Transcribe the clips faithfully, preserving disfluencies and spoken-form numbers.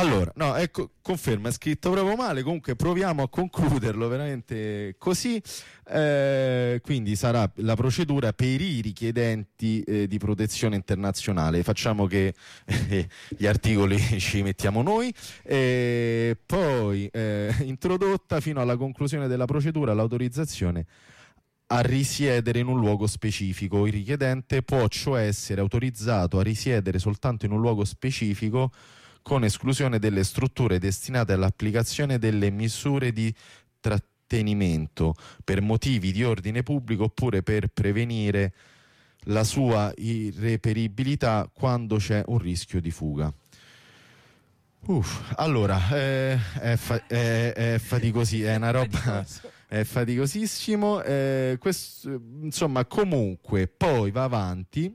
Allora, no, ecco, conferma, è scritto proprio male, comunque proviamo a concluderlo veramente così. Eh, quindi sarà la procedura per i richiedenti eh, di protezione internazionale. Facciamo che eh, gli articoli ci mettiamo noi. Eh, poi eh, introdotta fino alla conclusione della procedura l'autorizzazione a risiedere in un luogo specifico. Il richiedente può cioè essere autorizzato a risiedere soltanto in un luogo specifico, con esclusione delle strutture destinate all'applicazione delle misure di trattenimento per motivi di ordine pubblico oppure per prevenire la sua irreperibilità quando c'è un rischio di fuga. Uff, allora, eh, è, fa- è, è faticosi, è una roba, è faticosissimo. Eh, questo, insomma, comunque, poi va avanti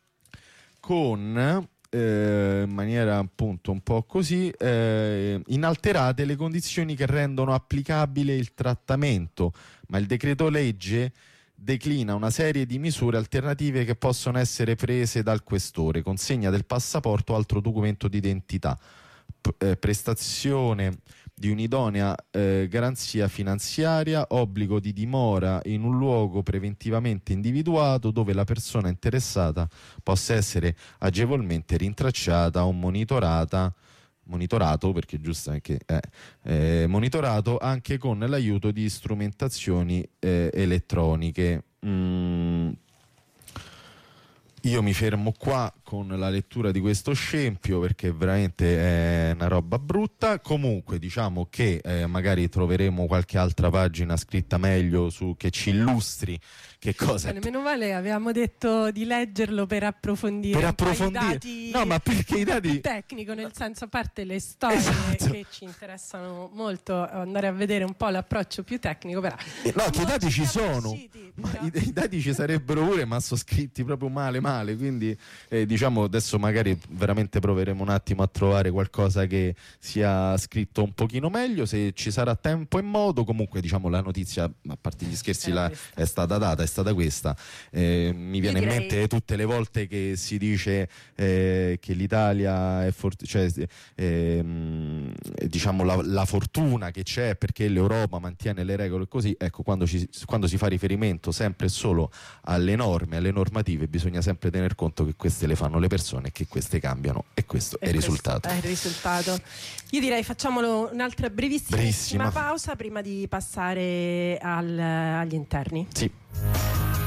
con, eh, in maniera appunto un po' così, eh, inalterate le condizioni che rendono applicabile il trattamento, ma il decreto legge declina una serie di misure alternative che possono essere prese dal questore: consegna del passaporto o altro documento di identità, Eh, prestazione di un'idonea eh, garanzia finanziaria, obbligo di dimora in un luogo preventivamente individuato dove la persona interessata possa essere agevolmente rintracciata o monitorata monitorato perché giusto anche eh, eh, monitorato anche con l'aiuto di strumentazioni eh, elettroniche. mm. Io mi fermo qua con la lettura di questo scempio perché veramente è una roba brutta. Comunque diciamo che eh, magari troveremo qualche altra pagina scritta meglio su, che ci illustri che cosa Bene, meno male avevamo detto di leggerlo per approfondire, per approfondire. i dati, no ma perché i dati più tecnico, nel senso, a parte le storie esatto. che ci interessano molto, andare a vedere un po' l'approccio più tecnico, però eh, no che i dati ci sono, usciti, ma però. i, i dati ci sarebbero pure, ma sono scritti proprio male male, quindi eh, diciamo adesso magari veramente proveremo un attimo a trovare qualcosa che sia scritto un pochino meglio, se ci sarà tempo e modo. Comunque diciamo la notizia, a parte gli scherzi, la, è stata data, è stata questa. Eh, mi viene direi... in mente tutte le volte che si dice eh, che l'Italia è forte, cioè eh, diciamo la, la fortuna che c'è perché l'Europa mantiene le regole così. Ecco, quando, ci, quando si fa riferimento sempre e solo alle norme, alle normative, bisogna sempre tener conto che queste le fanno le persone e che queste cambiano, e questo e è il questo risultato. È il risultato. Io direi facciamolo un'altra brevissima Brevissima. pausa prima di passare al, agli interni. Sì.